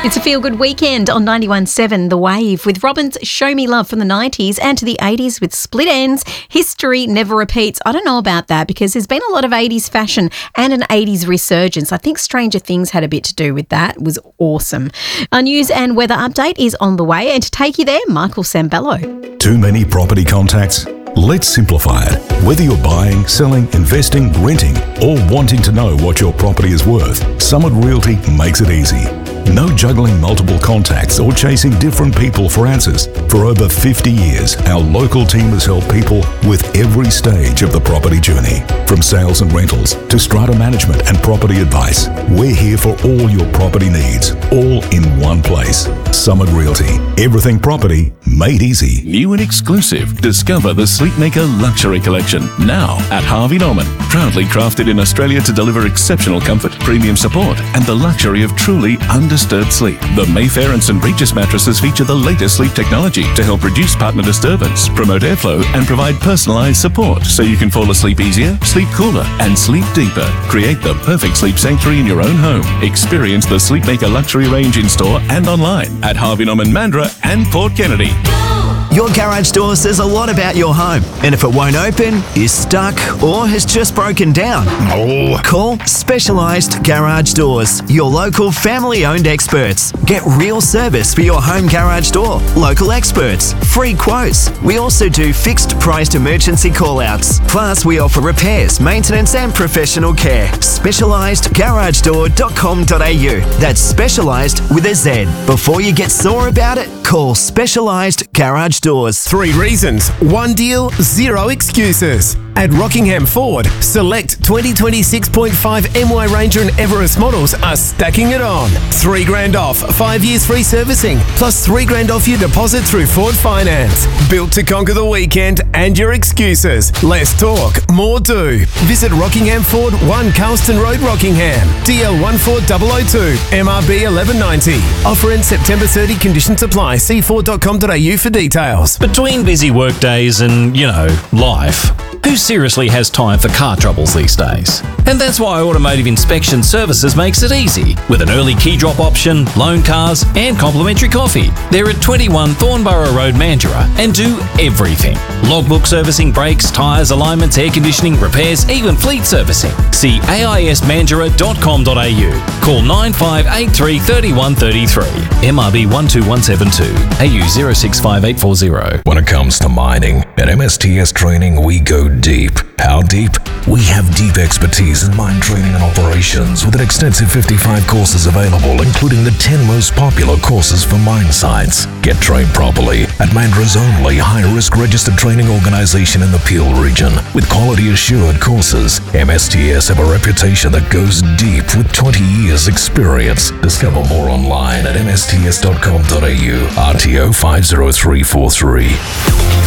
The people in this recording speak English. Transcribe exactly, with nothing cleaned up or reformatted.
It's a feel-good weekend on ninety-one point seven The Wave with Robin's Show Me Love from the nineties and to the eighties with Split Ends. History never repeats. I don't know about that because there's been a lot of eighties fashion and an eighties resurgence. I think Stranger Things had a bit to do with that. It was awesome. Our news and weather update is on the way, and to take you there, Michael Sambello. Too many property contacts? Let's simplify it. Whether you're buying, selling, investing, renting, or wanting to know what your property is worth, Summit Realty makes it easy. No juggling multiple contacts or chasing different people for answers. For over fifty years, our local team has helped people with every stage of the property journey. From sales and rentals to strata management and property advice, we're here for all your property needs, all in one place. Summit Realty. Everything property made easy. New and exclusive. Discover the Sleepmaker Luxury Collection now at Harvey Norman. Proudly crafted in Australia to deliver exceptional comfort, premium support, and the luxury of truly undisturbed sleep. The Mayfair and St Regis mattresses feature the latest sleep technology to help reduce partner disturbance, promote airflow, and provide personalized support so you can fall asleep easier, sleep cooler, and sleep deeper. Create the perfect sleep sanctuary in your own home. Experience the Sleepmaker Luxury range in store and online at Harvey Norman Mandurah and Port Kennedy. Your garage door says a lot about your home, and if it won't open, is stuck, or has just broken down, oh. Call Specialised Garage Doors, your local family-owned experts. Get real service for your home garage door, local experts, free quotes. We also do fixed-priced emergency call-outs. Plus, we offer repairs, maintenance and professional care. specialised garage door dot com dot a u. That's specialised with a Z. Before you get sore about it, call Specialised Garage Doors. Three reasons, one deal, zero excuses. At Rockingham Ford, select twenty twenty-six point five M Y Ranger and Everest models are stacking it on. Three grand off, five years free servicing, plus three grand off your deposit through Ford Finance. Built to conquer the weekend and your excuses. Less talk, more do. Visit Rockingham Ford, one Carlston Road, Rockingham. D L one four zero zero two, M R B eleven ninety. Offer ends September thirtieth, conditions apply. See ford dot com dot a u for details. Between busy work days and, you know, life, who seriously has time for car troubles these days? And that's why Automotive Inspection Services makes it easy. With an early key drop option, loan cars, and complimentary coffee. They're at twenty-one Thornborough Road, Mandurah, and do everything. Logbook servicing, brakes, tyres, alignments, air conditioning, repairs, even fleet servicing. See a i s mandurah dot com dot a u. Call nine five eight three, three one three three. M R B one two one seven two. A U zero six five eight four zero. When it comes to mining, at M S T S Training, we go deep. How deep? We have deep expertise in mine training and operations with an extensive fifty-five courses available, including the ten most popular courses for mine sites. Get trained properly at Mandurah's only high-risk registered training organization in the Peel region. With quality-assured courses, M S T S have a reputation that goes deep with twenty years experience. Discover more online at m s t s dot com dot a u. R T O five zero three four three.